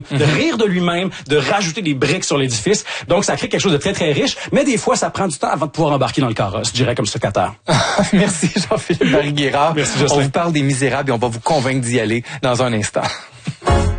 de rire de lui-même, de rajouter des briques sur l'édifice. Donc, ça crée quelque chose de très, très riche. Mais des fois, ça prend du temps avant de pouvoir embarquer dans le carrosse, je dirais, comme secrétaire. Merci Jean-Philippe Barry-Guérard. Merci, Jocelyn. On vous parle des Misérables et on va vous convaincre d'y aller dans un instant.